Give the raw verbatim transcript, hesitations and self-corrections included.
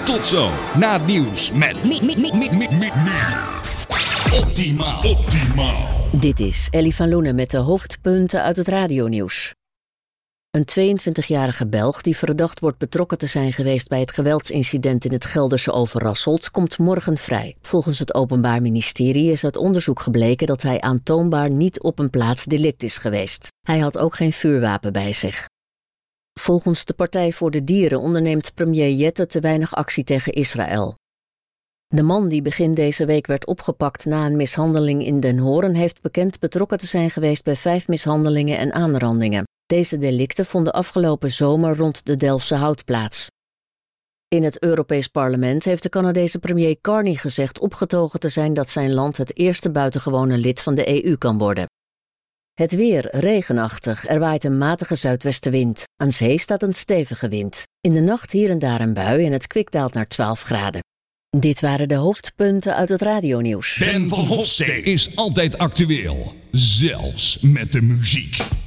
Tot zo, na het nieuws met Mi- Mi- Mi- Mi- Mi- Mi- Optimaal. Optimaal. Dit is Ellie van Loenen met de hoofdpunten uit het radionieuws. Een tweeëntwintigjarige Belg die verdacht wordt betrokken te zijn geweest bij het geweldsincident in het Gelderse Overasselt komt morgen vrij. Volgens het Openbaar Ministerie is uit onderzoek gebleken dat hij aantoonbaar niet op een plaats delict is geweest. Hij had ook geen vuurwapen bij zich. Volgens de Partij voor de Dieren onderneemt premier Jette te weinig actie tegen Israël. De man die begin deze week werd opgepakt na een mishandeling in Den Horen heeft bekend betrokken te zijn geweest bij vijf mishandelingen en aanrandingen. Deze delicten vonden afgelopen zomer rond de Delftse Hout plaats. In het Europees Parlement heeft de Canadese premier Carney gezegd opgetogen te zijn dat zijn land het eerste buitengewone lid van de E U kan worden. Het weer regenachtig, er waait een matige zuidwestenwind. Aan zee staat een stevige wind. In de nacht hier en daar een bui en het kwik daalt naar twaalf graden. Dit waren de hoofdpunten uit het radionieuws. Ben van Hofstee is altijd actueel, zelfs met de muziek.